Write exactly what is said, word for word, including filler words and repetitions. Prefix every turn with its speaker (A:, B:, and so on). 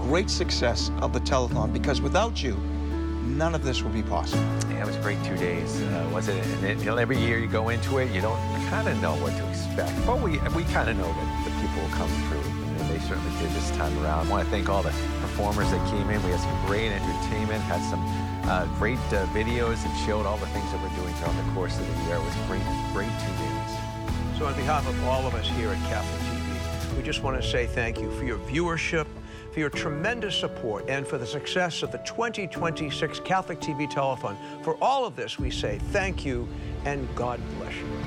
A: great success of the telethon, because without you, none of this would be possible.
B: Yeah, it was a great two days, uh, wasn't it? And it, you know, every year you go into it, you don't kind of know what to expect. But we we kind of know that the people will come through, and they certainly did this time around. I want to thank all the performers that came in. We had some great entertainment, had some uh, great uh, videos that showed all the things that we're doing throughout the course of the year. It was great, great two days.
C: So on behalf of all of us here at Catholic T V, we just want to say thank you for your viewership, for your tremendous support, and for the success of the twenty twenty-six Catholic T V Telethon. For all of this, we say thank you and God bless you.